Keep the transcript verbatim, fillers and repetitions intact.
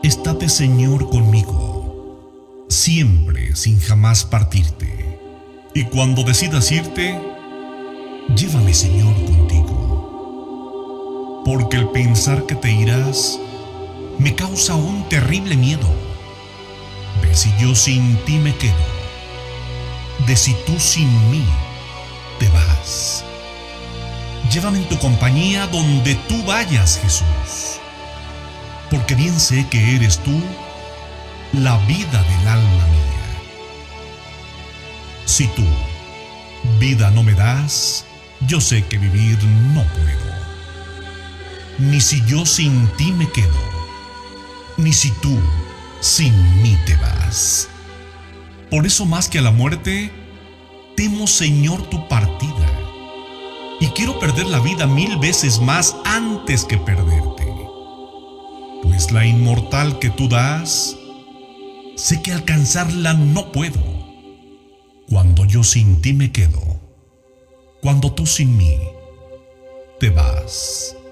Estate, Señor, conmigo, siempre sin jamás partirte. Y cuando decidas irte, llévame, Señor, contigo. Porque el pensar que te irás me causa un terrible miedo de si yo sin ti me quedo, de si tú sin mí te vas. Llévame en tu compañía donde tú vayas, Jesús, porque bien sé que eres tú la vida del alma mía. Si tú vida no me das, yo sé que vivir no puedo, ni si yo sin ti me quedo, ni si tú sin mí te vas. Por eso, más que a la muerte, temo, Señor, tu partida, y quiero perder la vida mil veces más antes que perderte, pues la inmortal que tú das, sé que alcanzarla no puedo, cuando yo sin ti me quedo, cuando tú sin mí te vas.